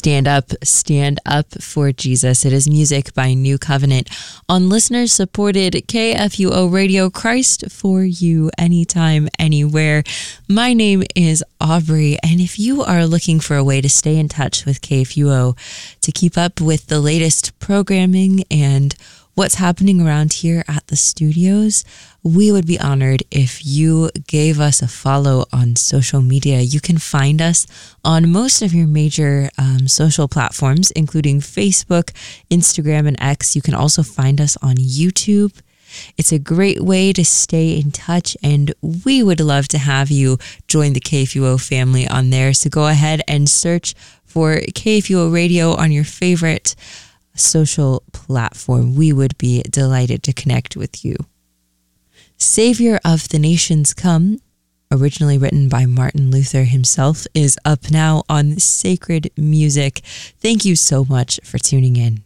Stand up for Jesus. It is music by New Covenant on listener-supported KFUO Radio, Christ for you, anytime, anywhere. My name is Aubrey, and if you are looking for a way to stay in touch with KFUO, to keep up with the latest programming and what's happening around here at the studios, we would be honored if you gave us a follow on social media. You can find us on most of your major social platforms, including Facebook, Instagram, and X. You can also find us on YouTube. It's a great way to stay in touch, and we would love to have you join the KFUO family on there. So go ahead and search for KFUO Radio on your favorite social platform. We would be delighted to connect with you. Savior of the Nations Come, originally written by Martin Luther himself, is up now on Sacred Music. Thank you so much for tuning in.